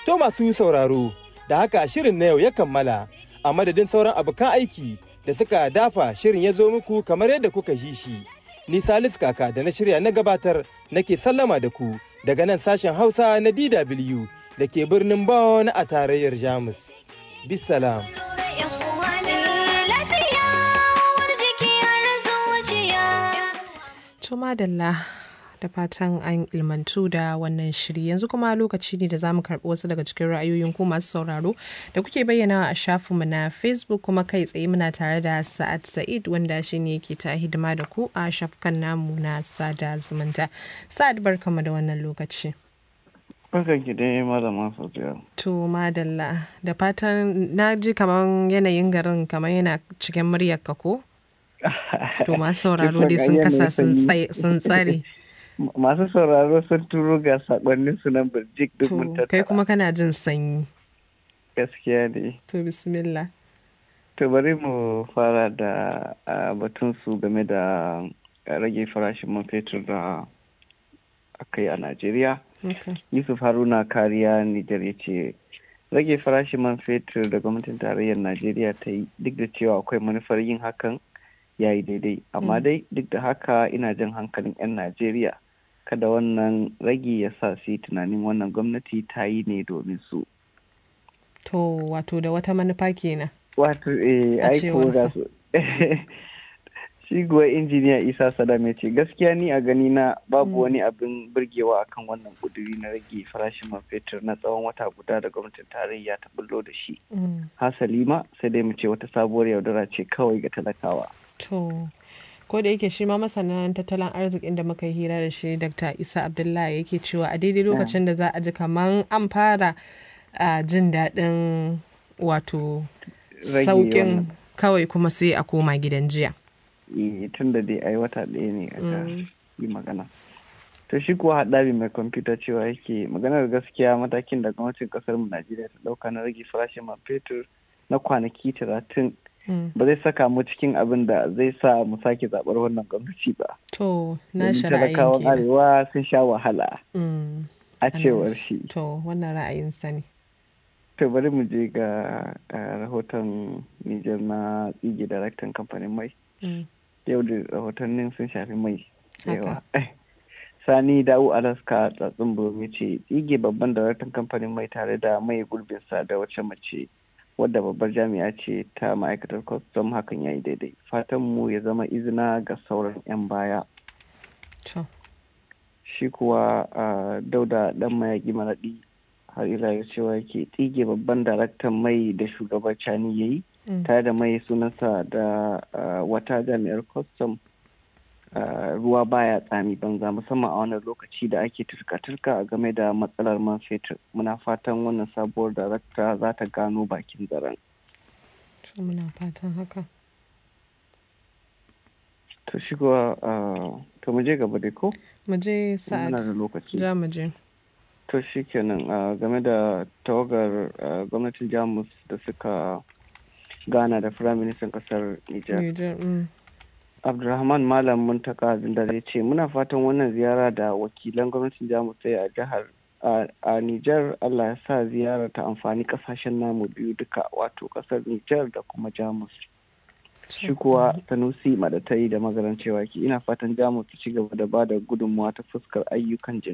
To masu sauraro, da haka shirin na yau ya kammala, a madadin sauran abokan aiki da suka dafa shirin ya zo muku kamar yadda kuka ji shi. Ni Salisu Kaka da na shirya na gabatar nake sallama da ku daga nan sashen Hausa na DW da ke birnin Bonn a tarayyar Jamus. Bisalam. To madalla da fatan an ilmantu da wannan shiri, yanzu kuma lokaci ne da za mu karɓi wasu daga cikin ra'ayoyin ku masu sauraro da kuke bayyana a shafinmu na Facebook, kuma kai tsaye muna tare da Sa'ad Sa'id wanda shi ne yake ta hidima da ku a shafukan namu na sada zumunta. Sa'ad, barkamu da wannan lokaci. Barkan ki dai malama Fatiya. To madalla da fatan na ji kaman yanayin garin kaman yana cikin muryarka ko? To masu sauraro dai sun kasa sun tsare. Masu sauraro sun turo ga sakonnin su na Birjik duk mun tattara. Kai kuma kana jin sanyi. Gaskiya ne. To bismillah. To bari mu fara da batun su game da rage farashin man fetur da aka yi a Najeriya. Yusuf Haruna Kariya Nijar ya ce rage farashin man fetur da gwamnatin tarayyar Najeriya ta yi, duk da cewa akwai manufar yin hakan ya yi daidai, amma dai duk da haka ina jan hankalin 'yan Najeriya kada wannan ragi ya sa su yi tunanin wannan gwamnati ta yi ne domin su. To wato da wata manufa kenan. Wato aiko da su. Shi kuwa injiniya Isa Sadam ya ce gaskiya ni a gani na babu wani abin burgewa akan wannan kuduri na rage farashin man fetur na tsawon wata guda da gwamnatin tarayya ta bullo da shi. Hasali ma sai dai mu ce wata sabuwar yaudara ce kawai ga talakawa. To, ko da yake shi ma masanin tattalin arzikin da muka yi hira da shi Dr. Isa Abdullahi yake cewa a daidai lokacin da za a ji kaman an fara jin daɗin wato sauƙin kawai kuma sai a koma gidan jiya. Tun da dai ai wata ɗaya ne aka yi magana. To shi kuwa haɗari mai kwamfuta cewa yake maganar gaskiya matakin da gwamnatin ƙasar mu Najeriya ta ɗauka na rage farashin man fetur na kwanaki 30 ba zai saka mu cikin abin da zai sa mu sake zaɓar wannan gwamnati ba. To, na shi ra'ayin talakawan arewa sun sha wahala a cewar shi. To, wannan ra'ayin sani. To, bari mu je ga rahoton Nijar na tsige daraktan kamfanin mai. Yau da rahotannin sun shafi mai yawa. Sani Dawu Alaska Tsatsin Burmi ce tsige babban daraktan kamfanin mai tare da mai gurbinsa da wace mace wadda babbar jami'a ce ta ma'aikatar kwastam, hakan ya yi daidai. Fatan mu ya zama izina ga sauran 'yan baya. Shi kuwa Dauda dan mayaƙi maraɗi har ila ya cewa yake tsige babban daraktan mai da shugaban Cani ya yi tare da mai sunansa da wata jami'ar kwastam. Ruwa baya tsami banza, musamman a wannan lokaci da ake turka-turka game da matsalar man fetur. Muna fatan wannan sabuwar darakta za ta gano bakin zaren. Muna fatan haka. To shigowa to mu je gaba dai ko? Mu je Sa'ad. Muna da lokaci. Ja mu je. To shi kenan game da tawagar gwamnatin Jamus da suka gana da Firaministan ƙasar Nijar. Abdulrahman Malam Muntaka da ya ce muna fatan wannan ziyara da wakilan gwamnatin Jamus sai a jihar a Nijar, Allah ya sa ziyara ta amfani kasashen namu biyu duka, wato kasar Nijar da kuma Jamus. Shi kuwa Sanusi Madatai da magaran cewa ina fatan Jamus ta ci gaba da bada gudunmawa ta fuskar ayyukan